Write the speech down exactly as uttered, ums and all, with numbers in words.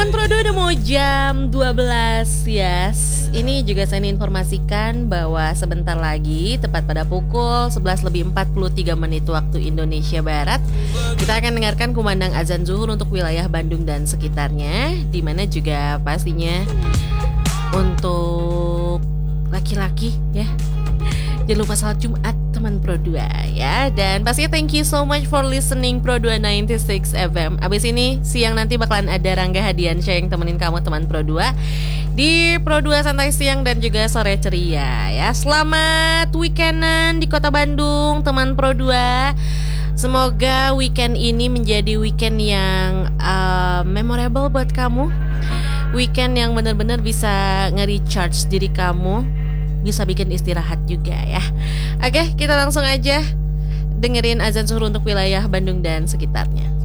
Teman Pro dua udah mau jam dua belas, yes. Ini juga saya ingin informasikan bahwa sebentar lagi, tepat pada pukul sebelas lebih empat puluh tiga menit waktu Indonesia Barat, kita akan dengarkan kumandang azan zuhur untuk wilayah Bandung dan sekitarnya, dimana juga pastinya untuk laki-laki ya, jangan lupa salat Jumat teman Pro dua ya. Dan pastinya thank you so much for listening Pro dua sembilan puluh enam F M. Abis ini siang nanti bakalan ada Rangga Hadiansyah yang temenin kamu teman Pro dua di Pro dua Santai Siang dan juga Sore Ceria ya. Selamat weekendan di kota Bandung teman Pro dua. Semoga weekend ini menjadi weekend yang uh, memorable buat kamu. Weekend yang benar-benar bisa nge-recharge diri kamu, bisa bikin istirahat juga ya. Oke, kita langsung aja dengerin azan zuhur untuk wilayah Bandung dan sekitarnya.